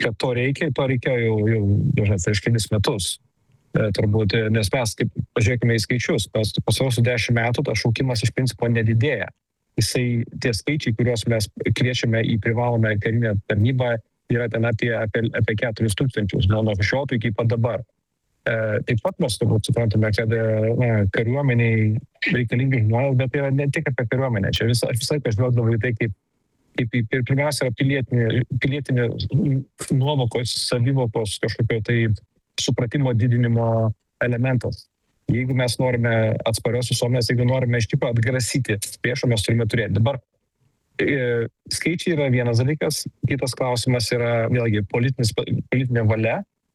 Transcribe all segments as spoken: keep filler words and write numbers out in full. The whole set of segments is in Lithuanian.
kad to reikia, to reikia jau, jau žinai, prieš kelis metus. E, turbūt, nes mes, kaip pažiūrėkime į skaičius, pas pasarosius dešimt metų tas šaukimas iš principo nedidėja. Jisai, tie skaičiai, kuriuos mes kviečiame į privalomą karinę tarnybą, yra ten apie, apie, apie keturis tūkstančius, nuo šešioliktų iki pat dabar. E, taip pat mes turbūt suprantame, kad na, kariuomeniai reikalingi žmonės, bet tai yra ne tik apie kariuomenę. Čia visą, aš visai pažvelgdavau į tai, kaip, kaip ir pirmiausia yra pilietinė, pilietinė nuovokos, savivokos kažkokio tai supratimo didinimo elementas. Jeigu mes norime atsparios visuomenės, jeigu norime iš tikrųjų atgrasyti priešą, mes turime turėti. Dabar e, skaičiai yra vienas dalykas, kitas klausimas yra vėlgi politinė valia,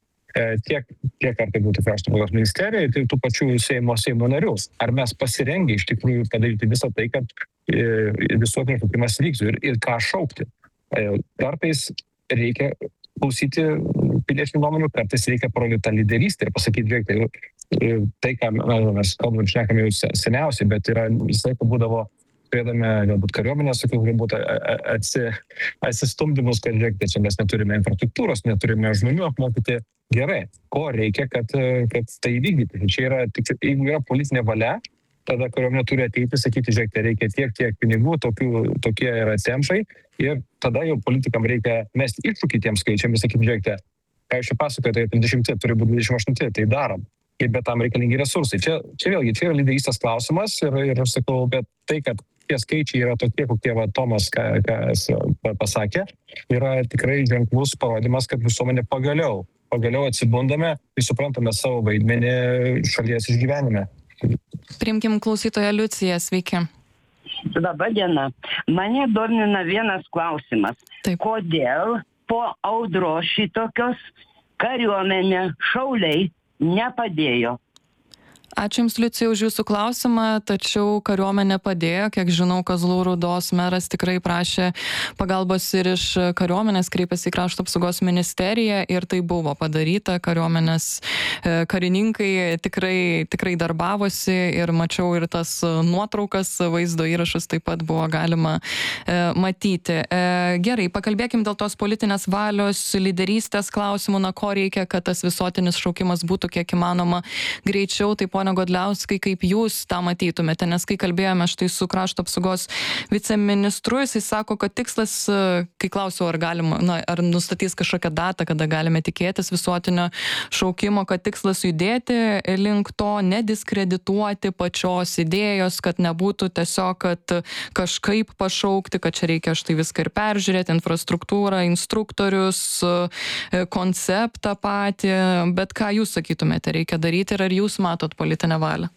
e, tiek, tiek ar tai būtų krašto apsaugos ministerija, tai tų pačių Seimo, Seimo narių. Ar mes pasirengę iš tikrųjų padaryti visą tai, kad e, visuotinis šaukimas vyktų ir, ir ką šaukti. E, kartais reikia klausyti pilietinių nuomonių, kartais reikia parodyti tą lyderystę ir pasakyti, žiūrėk, tai, tai ką na, mes kalbam, šnekame jau seniausiai, bet yra visai būdavo, turėdame galbūt kariuomenės, sakiau, galbūt atsi, atsistumdymus, kad žiūrėk, tai čia mes neturime infrastruktūros, neturime žmonių apmokyti. Gerai, ko reikia, kad, kad tai įvykdyti. Čia yra, tik, jeigu yra politinė valia, tada kariuomenė turi ateiti, sakyti, žiūrėk, tai reikia tiek, tiek pinigų, tokių, tokie yra temšai, ir tada jau politikam reikia mesti iššūkį tiems skaičiams, sakyti, žiūrėkite, ką jūs čia pasakojate, tai trisdešimt, turi būti dvidešimt aštuoni, tai darom. Ir bet tam reikalingi resursai. Čia, čia vėlgi, čia yra lyderystės klausimas ir, ir aš sakau, bet tai, kad tie skaičiai yra tokie, kokie va, Tomas ką, ką pasakė, yra tikrai ženklus parodymas, kad visuomenė pagaliau, pagaliau atsibundame ir suprantame savo vaidmenį šalies išgyvenime. Priimkim klausytoją Liuciją, sveiki. Labą dieną. Mane domina vienas klausimas. Taip. Kodėl po audros šitokios kariuomenė, šauliai nepadėjo? Ačiū Jums, Liucija, už Jūsų klausimą, tačiau kariuomenė padėjo. Kiek žinau, Kazlų Rūdos meras tikrai prašė pagalbos ir iš kariuomenės, kreipėsi į krašto apsaugos ministeriją ir tai buvo padaryta. Kariuomenės e, karininkai tikrai, tikrai darbavosi ir mačiau ir tas nuotraukas, vaizdo įrašus taip pat buvo galima e, matyti. E, gerai, pakalbėkim dėl tos politinės valios, lyderystės klausimų, na ko reikia, kad tas visuotinis šaukimas būtų kiek įmanoma greičiau. Tai pone Godliauskai, kaip jūs tą matytumėte, nes kai kalbėjome štai su krašto apsaugos viceministru, jisai sako, kad tikslas, kai klausiau, ar galima, na, ar nustatys kažkokią datą, kada galime tikėtis visuotinio šaukimo, kad tikslas judėti link to, nediskredituoti pačios idėjos, kad nebūtų tiesiog, kad kažkaip pašaukti, kad čia reikia štai viską ir peržiūrėti, infrastruktūrą, instruktorius, konceptą patį, bet ką jūs sakytumėte, reikia daryti ir ar jūs matot politinę valią?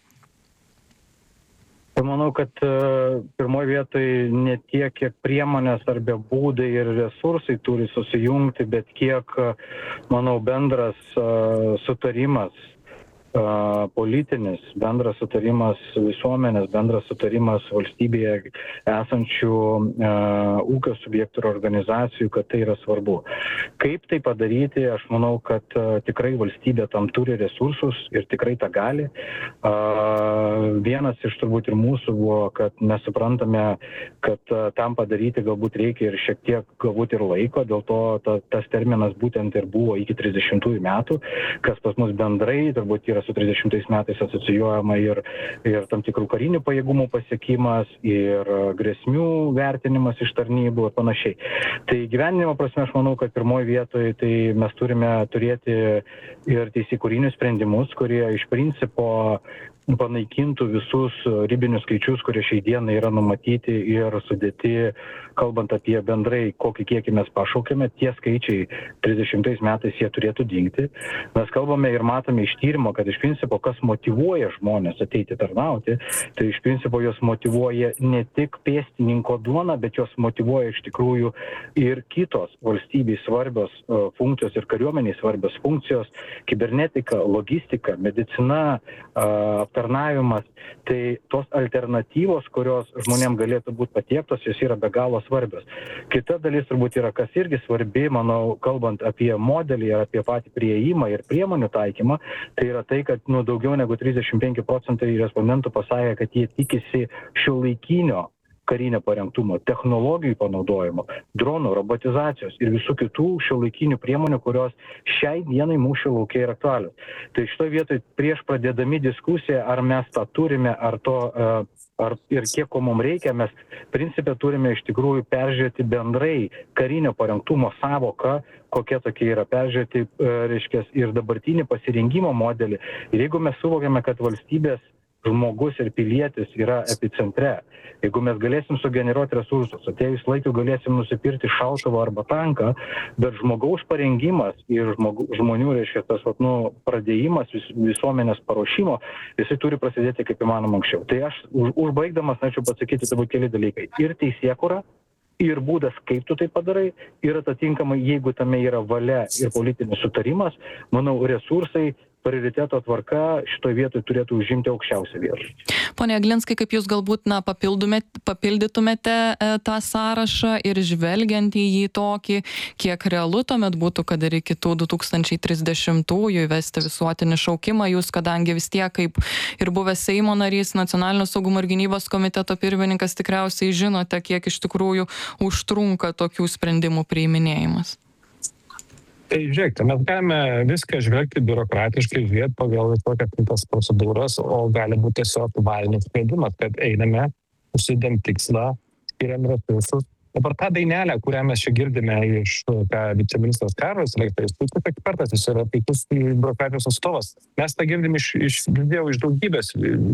Tai manau, kad pirmoje vietoje ne tiek, kiek priemonės arba būdai ir resursai turi susijungti, bet kiek, manau, bendras sutarimas, politinis, bendras sutarimas visuomenės, bendras sutarimas valstybėje esančių uh, ūkio subjektų ir organizacijų, kad tai yra svarbu. Kaip tai padaryti, aš manau, kad uh, tikrai valstybė tam turi resursus ir tikrai tą gali. Uh, vienas iš turbūt ir mūsų buvo, kad mes suprantame, kad uh, tam padaryti galbūt reikia ir šiek tiek galbūt ir laiko, dėl to ta, tas terminas būtent ir buvo iki trisdešimtųjų metų, kas pas mus bendrai turbūt yra su trisdešimtais metais asocijuojama ir, ir tam tikrų karinių pajėgumų pasiekimas, ir grėsmių vertinimas iš tarnybų ir panašiai. Tai gyvenimo prasme aš manau, kad pirmoje vietoje tai mes turime turėti ir teisėkūrinius sprendimus, kurie iš principo panaikintų visus ribinius skaičius, kurie šiai dienai yra numatyti ir sudėti, kalbant apie bendrai, kokį kiekį mes pašaukėme, tie skaičiai trisdešimtais metais jie turėtų dingti. Mes kalbame ir matome iš tyrimo, kad iš principo, kas motyvuoja žmonės ateiti tarnauti, tai iš principo jos motyvuoja ne tik pėstininko duona, bet jos motyvuoja iš tikrųjų ir kitos valstybei svarbios uh, funkcijos ir kariuomeniai svarbios funkcijos, kibernetika, logistika, medicina, uh, aptarnavimas. Tai tos alternatyvos, kurios žmonėm galėtų būti patiektos, jos yra be galo svarbios. Kita dalis turbūt yra, kas irgi svarbi, manau, kalbant apie modelį ir apie patį prieėjimą ir priemonių taikymą, tai yra tai, kad nu, daugiau negu trisdešimt penki procentai respondentų pasakė, kad jie tikisi šiuolaikinio karinio parengtumo, technologijų panaudojimo, dronų, robotizacijos ir visų kitų šiuolaikinių priemonių, kurios šiai dienai mūšio laukia yra aktualios. Tai šitoje vietoje prieš pradėdami diskusiją, ar mes tą turime, ar to, ar ir kiek ko mums reikia, mes principė turime iš tikrųjų peržiūrėti bendrai karinio parengtumo savoką, kokie tokie yra peržiūrėti, reiškia, ir dabartinį pasirengimo modelį. Ir jeigu mes suvokiame, kad valstybės žmogus ir pilietis yra epicentre, jeigu mes galėsim sugeneruoti resursus, atėjus laiku galėsim nusipirkti šautuvą arba tanką, bet žmogaus parengimas ir žmogu, žmonių, reiškia, tas vat, nu, pradėjimas vis, visuomenės paruošimo, jisai turi prasidėti kaip įmanoma anksčiau. Tai aš už, užbaigdamas norėčiau pasakyti turbūt keli dalykai. Ir teisėkura, ir būdas, kaip tu tai padarai, ir atitinkamai, jeigu tame yra valia ir politinis sutarimas, manau, resursai, prioriteto tvarka šitoje vietoje turėtų užimti aukščiausią vietą. Pone Jeglinskai, kaip jūs galbūt na, papildytumėte e, tą sąrašą ir žvelgiant į jį tokį, kiek realu tuomet būtų, kad ir iki tų du tūkstančiai trisdešimtųjų įvesti visuotinį šaukimą, jūs kadangi vis tiek kaip ir buvęs Seimo narys, Nacionalinio saugumo ir gynybos komiteto pirmininkas, tikriausiai žinote, kiek iš tikrųjų užtrunka tokių sprendimų priiminėjimas. Tai žiūrėkite, mes galime viską žvelgti biurokratiškai, žiūrėti pagal tokias tas procedūras, o gali būti tiesiog valinis sprendimas, kad einame, užsidėm tikslą, skiriam resursus. Dabar tą dainelę, kurią mes čia girdime iš viceministras Karolis Elektrais, puikus ekspertas, jis yra puikus biurokratijos atstovas. Mes tą girdim iš, iš, iš daugybės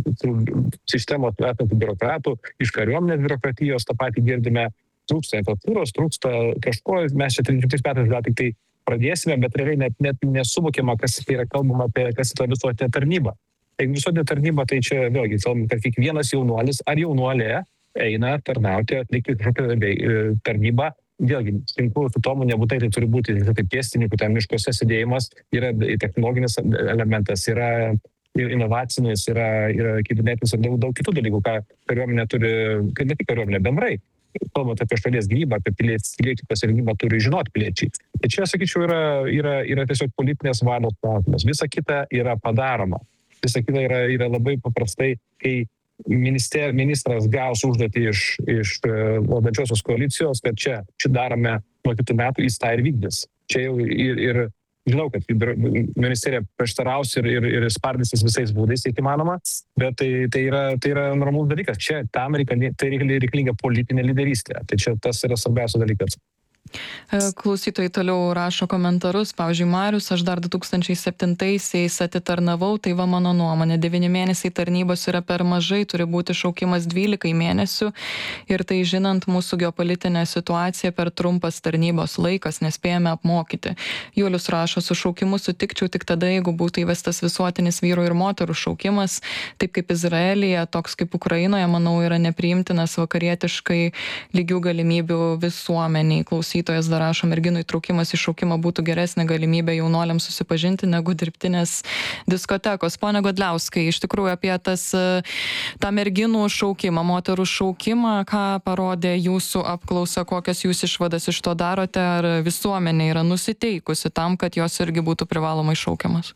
sistemos esančių biurokratų, iš kariuomenės biurokratijos tą patį girdime, trūksta infrastruktūros, trūksta kažko, mes čia trisdešimtais metais gal tik tai pradėsime, bet realiai net, net nesuvokiama, kas tai yra kalbama apie, kas yra visuotinė tarnyba. Jeigu visuotinė tarnyba, tai čia vėlgi kalbame, kad kiekvienas jaunuolis ar jaunuolė eina tarnauti, atlikti kažkokią tarnybą. Vėlgi, sinku su tomu, nebūtai tai turi būti kaip pėstininkų, ten miškuose sėdėjimas, yra technologinis elementas, yra inovacinis, yra, yra kibernetinis ir daug, daug kitų dalykų, ką kariuomenė turi, kad ne tik kariuomenė, bendrai. Kalbant apie šalies gynybą, apie piliečių pasirinkimą, turi žinoti piliečiai. Tai čia, sakyčiau, yra, yra, yra tiesiog politinės valios klausimas. Visa kita yra padaroma. Visa kita yra, yra labai paprastai, kai minister, ministras gaus užduotį iš, iš valdančiosios koalicijos, kad čia, čia darome nuo kitų metų, jis tą ir vykdys. Čia jau ir, ir žinau, kad ministerija prieštaraus ir, ir, ir spardysis visais būdais, tai įmanoma, bet tai, tai, yra, tai yra normalus dalykas. Čia tam reikalinga, tai reikalinga politinė lyderystė. Tai čia tas yra svarbiausias dalykas. Klausytojai toliau rašo komentarus. Pavyzdžiui, Marius, aš dar du tūkstančiai septintaisiais atitarnavau, tai va mano nuomonė. devyni mėnesiai tarnybos yra per mažai, turi būti šaukimas dvylikai mėnesių. Ir tai žinant mūsų geopolitinę situaciją, per trumpas tarnybos laikas, nespėjame apmokyti. Julius rašo, su šaukimu sutikčiau tik tada, jeigu būtų įvestas visuotinis vyrų ir moterų šaukimas, taip kaip Izraelyje, toks kaip Ukrainoje, manau, yra nepriimtinas vakarietiškai lygių galimybių visuomeniai. Klausytojai dar rašo, merginų įtraukimas į šaukimą būtų geresnė galimybė jaunuoliams susipažinti negu dirbtinės diskotekos. Pone Godliauskai, iš tikrųjų apie tas, tą merginų šaukimą, moterų šaukimą, ką parodė jūsų apklausa, kokias jūs išvadas iš to darote, ar visuomenė yra nusiteikusi tam, kad jos irgi būtų privalomai šaukiamas?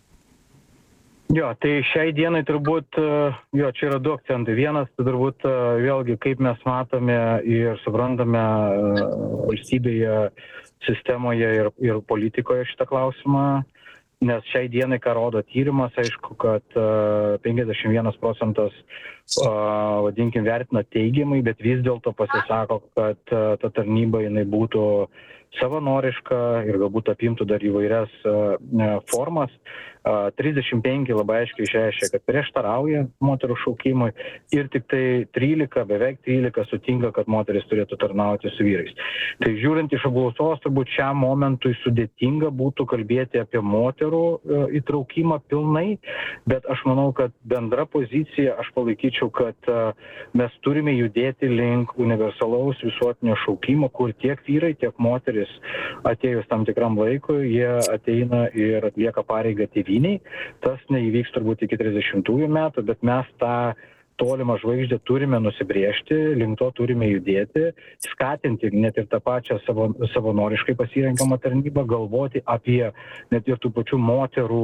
Jo, tai šiai dienai turbūt, jo, čia yra du akcentai. Vienas, tai turbūt vėlgi, kaip mes matome ir suprantame valstybėje, sistemoje ir, ir politikoje šitą klausimą, nes šiai dienai, ką rodo tyrimas, aišku, kad penkiasdešimt vienas procentas, vadinkim, vertina teigiamai, bet vis dėlto pasisako, kad ta tarnyba jinai būtų savanoriška ir galbūt apimtų dar įvairias formas. trisdešimt penki labai aiškiai išreiškia, kad prieštarauja moterų šaukimui ir tik tai trylika, beveik trylika sutinka, kad moteris turėtų tarnauti su vyrais. Tai žiūrint iš apklausos, turbūt šiam momentui sudėtinga būtų kalbėti apie moterų įtraukimą pilnai, bet aš manau, kad bendra pozicija, aš palaikyčiau, kad mes turime judėti link universalaus visuotinio šaukimo, kur tiek vyrai, tiek moteris atėjus tam tikram laikui, jie ateina ir atlieka pareigą tėvynei. Tas neįvyks turbūt iki trisdešimtųjų metų, bet mes tą tolimą žvaigždę turime nusibriežti, link to turime judėti, skatinti net ir tą pačią savo, savanoriškai pasirenkamą tarnybą, galvoti apie net ir tų pačių moterų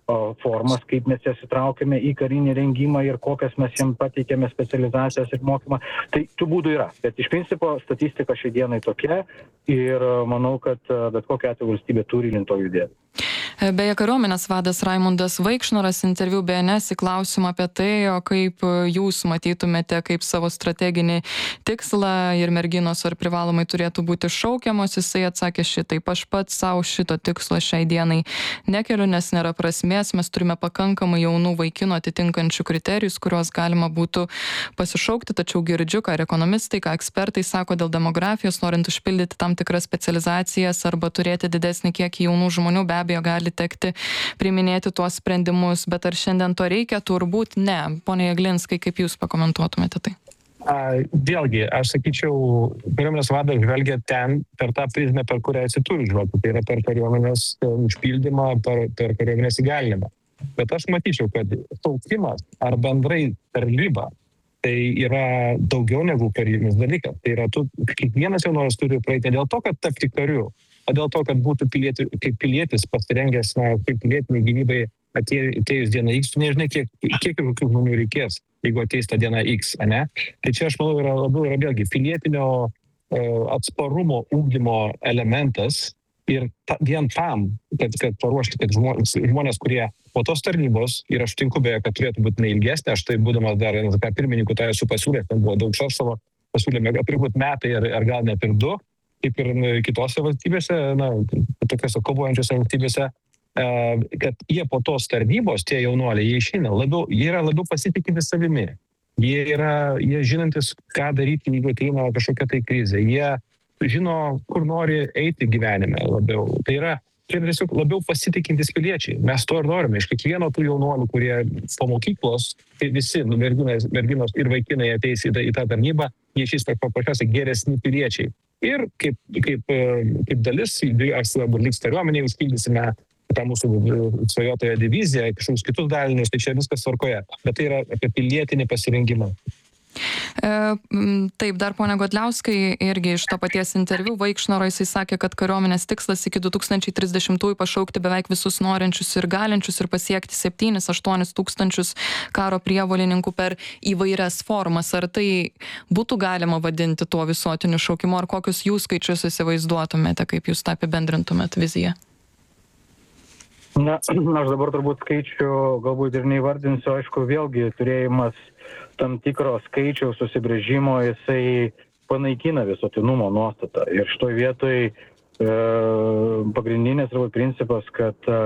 formas, kaip mes jas įtraukėme į karinį rengimą ir kokias mes jam pateikėme specializacijas ir mokymą. Tai tų būdų yra, bet iš principo statistika šiai dienai tokia ir manau, kad bet kokia atveju valstybė turi link to judėti. Beje, kariuomenės vadas Raimundas Vaikšnoras interviu B N S į klausimą apie tai, o kaip jūs matytumėte kaip savo strateginį tikslą ir merginos ar privalomai turėtų būti šaukiamos, jisai atsakė šitaip: aš pats savo šito tikslo šiai dienai nekeliu, nes nėra prasmės, mes turime pakankamai jaunų vaikinų atitinkančių kriterijus, kuriuos galima būtų pasišaukti, tačiau girdžiu, ką ir ekonomistai, ką ekspertai sako dėl demografijos, norint užpildyti tam tikras specializacijas arba turėti didesnį kiekį jaunų žmonių, be abejo gali tekti priiminėti tuos sprendimus, bet ar šiandien to reikia? Turbūt ne. Pone Jeglinskai, kaip jūs pakomentuotumėte tai? A, vėlgi, aš sakyčiau, kariuomenės vadas žvelgia ten per tą prizmę, per kurią jis turi žvelgti. Tai yra per kariuomenės užpildymą, per, per kariuomenės įgalinimą. Bet aš matyčiau, kad šaukimas ar bendrai tarnyba tai yra daugiau negu karinis dalykas. Tai yra, tu, kiekvienas jaunuolis turi praeiti dėl to, kad tapti kariu, o dėl to, kad būtų pilieti, kaip pilietis pasirengęs, na, kaip pilietinė gynybai atėjus diena X, tu nežinai, kiek, kiek ir kokių žmonių reikės, jeigu ateis tą dieną X, ne? Tai čia, aš manau, yra labiau yra vėlgi pilietinio uh, atsparumo ugdymo elementas ir ta, vien tam, kad, kad paruošti, kad žmonės, žmonės, kurie po tos tarnybos, ir aš tinku beje, kad turėtų būti neilgesnė, aš tai būdamas dar, ką pirmininkų tai esu pasiūlęs, ten buvo daug šaršavo, pasiūlėme, kad turi būti metai ar, ar gal net ir du, kaip ir kitose valstybėse, na, tokiose kovojančiose valstybėse, kad jie po tos tarnybos, tie jaunuoliai, jie išeina labiau, jie yra labiau pasitikinti savimi. Jie yra, jie žinantis, ką daryti, jeigu ateina kažkokia tai krizė. Jie žino, kur nori eiti gyvenime labiau. Tai yra, tai yra tiesiog labiau pasitikintis piliečiai. Mes to ir norime. Iš kiekvieno tų jaunuolių, kurie po mokyklos, tai visi nu, merginos, merginos ir vaikinai ateis į tą, į tą tarnybą, jie išeis paprasčiausiai geresni piliečiai. Ir kaip, kaip, kaip dalis, aš svarbu liks kariuomenėje, užpildysime tą mūsų svajotoją diviziją, kažkokius kitus dalinius, tai čia viskas tvarkoje. Bet tai yra apie pilietinį pasirengimą. E, taip, dar pone Godliauskai, irgi iš to paties interviu Vaikšnoro jisai sakė, kad kariuomenės tikslas iki du tūkstančiai trisdešimtųjų pašaukti beveik visus norinčius ir galinčius ir pasiekti septynis aštuonis tūkstančius karo prievolininkų per įvairias formas. Ar tai būtų galima vadinti tuo visuotiniu šaukimu, ar kokius jūs skaičius įsivaizduotumėte, kaip jūs tą apibendrintumėt viziją? Na, aš dabar turbūt skaičių galbūt ir neįvardinsiu, aišku, vėlgi turėjimas tam tikro skaičiaus susibrėžimo, jisai panaikina visuotinumo nuostatą. Ir šitoj vietoj e, pagrindinės turbūt principas, kad e,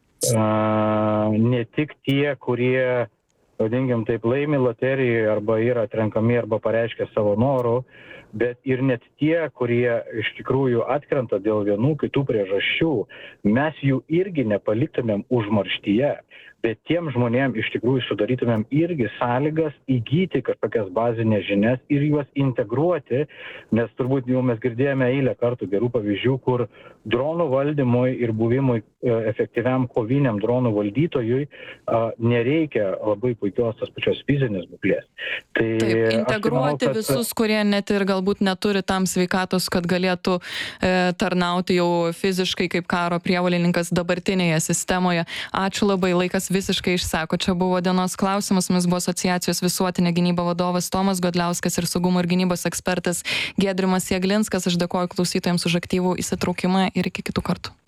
ne tik tie, kurie, vadinkim taip, laimi loterijoje arba yra atrenkami arba pareiškia savo norų, bet ir net tie, kurie iš tikrųjų atkrenta dėl vienų kitų priežasčių, mes jų irgi nepaliktumėm užmarštyje, bet tiem žmonėm iš tikrųjų sudarytumėm irgi sąlygas įgyti kažkokias bazinės žinias ir juos integruoti, nes turbūt jau mes girdėjome eilę kartų gerų pavyzdžių, kur dronų valdymui ir buvimui efektyviam koviniam dronų valdytojui a, nereikia labai puikios tos pačios fizinės būklės. Tai Taip, integruoti manau, kad... visus, kurie net ir galbūt neturi tam sveikatos, kad galėtų e, tarnauti jau fiziškai kaip karo prievolininkas dabartinėje sistemoje. Ačiū labai, laikas visiškai išseko. Čia buvo dienos klausimas, mums buvo asociacijos visuotinė gynyba vadovas Tomas Godliauskas ir saugumo ir gynybos ekspertas Giedrimas Jeglinskas. Aš dėkoju klausytojams už aktyvų įsitraukimą ir iki kitų kartų.